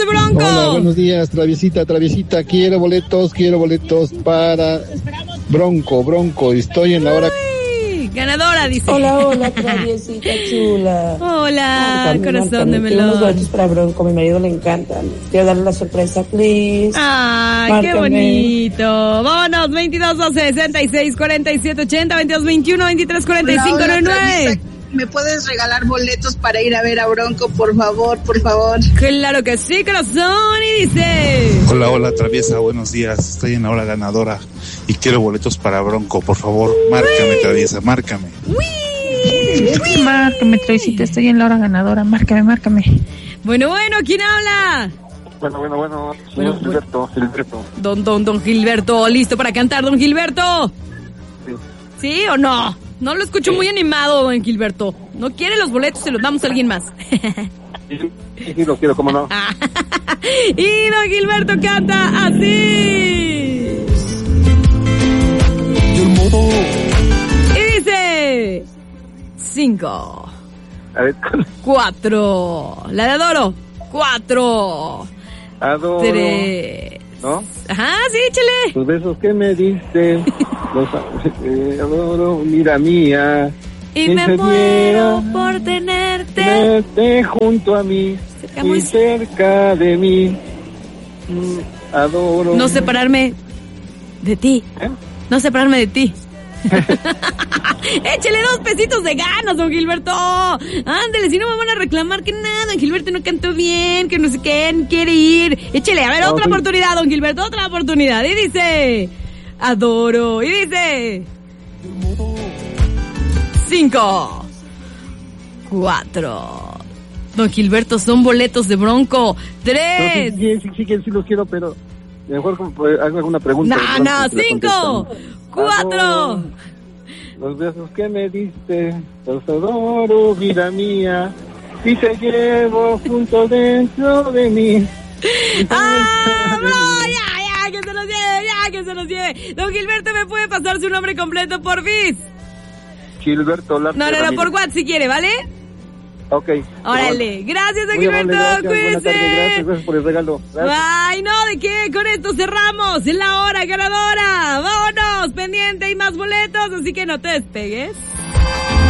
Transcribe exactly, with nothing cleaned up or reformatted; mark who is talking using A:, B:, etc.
A: de Bronco.
B: Hola, buenos días, Traviesita, Traviesita. Quiero boletos, quiero boletos para Bronco, Bronco. Estoy en la hora...
A: Uy, ganadora, dice.
C: Hola, hola, Traviesita chula.
A: Hola,
C: Márcame,
A: corazón
C: márcame.
A: de
C: Quiero unos
A: melón.
C: boletos para Bronco, a mi marido le encantan. Quiero darle la sorpresa, please.
A: Ay,
C: Márcame.
A: qué bonito. Vámonos, veintidós, doce, sesenta y seis, cuarenta y siete, ochenta, veintidós, veintiuno, veintitrés, cuarenta y cinco,
D: Hola, hola,
A: noventa y nueve.
D: Travista, ¿me puedes regalar boletos para ir a ver a Bronco, por favor, por favor?
A: Claro que sí, corazón. Y dice...
E: Hola, hola, Traviesa, buenos días. Estoy en la hora ganadora y quiero boletos para Bronco, por favor. Márcame, Traviesa, márcame.
A: ¡Uy!
F: Márcame, Travisita, estoy en la hora ganadora. Márcame, márcame.
A: Bueno, bueno, ¿quién habla?
G: Bueno, bueno, bueno.
A: Bueno,
G: Señor Gilberto, Gilberto.
A: Don, don, don Gilberto, ¿listo para cantar, don Gilberto?
G: Sí.
A: ¿Sí o no? No lo escucho muy animado, don Gilberto. ¿No quiere los boletos? Se los damos a alguien más.
G: Sí, sí, sí, lo quiero, cómo no.
A: Y don Gilberto canta así. Y dice... Cinco.
G: A ver,
A: Cuatro. La de Adoro. Cuatro.
G: adoro.
A: Tres.
G: ¿No?
A: Ajá, sí, échale.
G: Los besos que me diste, los eh, adoro, mira mía.
A: Y
G: Quien
A: me
G: se
A: muero
G: diera
A: por tenerte.
G: tenerte junto a mí
A: Cerca,
G: y
A: muy-
G: cerca de mí. Mm, adoro.
A: No separarme de ti.
G: ¿Eh?
A: No separarme de ti. Échale dos pesitos de ganas, don Gilberto. Ándele, si no me van a reclamar que nada, don Gilberto no cantó bien, que no sé qué, no quiere ir. Échale, a ver,
G: No,
A: otra
G: sí.
A: oportunidad, don Gilberto, otra oportunidad. Y dice, adoro. Y dice, cinco, cuatro. Don Gilberto, son boletos de Bronco.
G: No,
A: Tres.
G: sí, sí, sí, sí, sí los quiero, pero mejor pues, hago alguna pregunta.
A: No,
G: Bronco,
A: no,
G: que la
A: cinco,
G: contesten.
A: cuatro.
G: Adoro. Los besos que me diste, los adoro, vida mía, y te llevo junto dentro de mí.
A: ¡Ah, bro! Ya, ya, que se los lleve, ya, que se los lleve. Don Gilberto, ¿me puede pasar su nombre completo, porfis?
G: Gilberto Larte
A: No, no, no,
G: Ramírez.
A: por WhatsApp si quiere, ¿vale?
G: Ok.
A: Órale. Gracias, don
G: Muy amable,
A: Gilberto.
G: gracias, buenas tardes, gracias,
A: Cuídense.
G: gracias por el regalo. Gracias.
A: Ay, no, ¿de qué? Con esto cerramos en la hora ganadora. Vámonos, pendiente y más boletos, así que no te despegues.